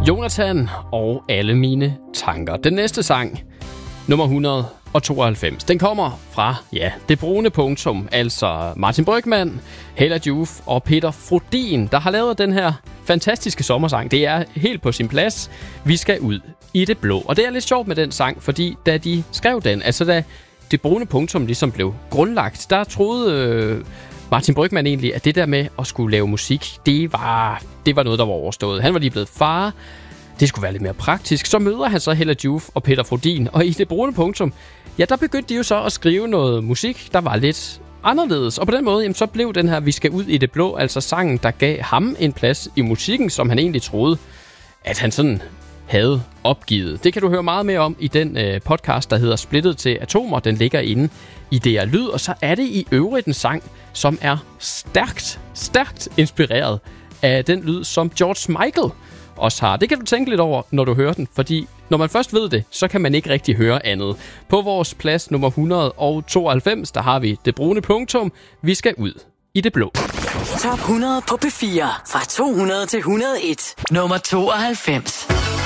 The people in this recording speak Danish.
Jonathan og alle mine tanker. Den næste sang, nummer 192, den kommer fra, Det Brune Punktum, altså Martin Brygmann, Hella Joof og Peter Frodin, der har lavet den her fantastiske sommersang. Det er helt på sin plads. Vi skal ud i det blå. Og det er lidt sjovt med den sang, fordi da de skrev den, altså da Det Brune Punktum ligesom blev grundlagt, der troede Martin Brygmann egentlig, at det der med at skulle lave musik, det var noget, der var overstået. Han var lige blevet far. Det skulle være lidt mere praktisk. Så møder han så Hella Joof og Peter Frodin, og i Det Brune Punktum, der begyndte de jo så at skrive noget musik, der var lidt anderledes. Og på den måde, så blev den her Vi skal ud i det blå, altså sangen, der gav ham en plads i musikken, som han egentlig troede, at han sådan havde opgivet. Det kan du høre meget mere om i den podcast, der hedder Splittet til Atomer. Den ligger inde i DR Lyd, og så er det i øvrigt en sang, som er stærkt inspireret af den lyd, som George Michael også har. Det kan du tænke lidt over, når du hører den, fordi når man først ved det, så kan man ikke rigtig høre andet. På vores plads nummer 192, der har vi Det Brune Punktum. Vi skal ud i det blå. Top 100 på P4 fra 200 til 101. Nummer 92.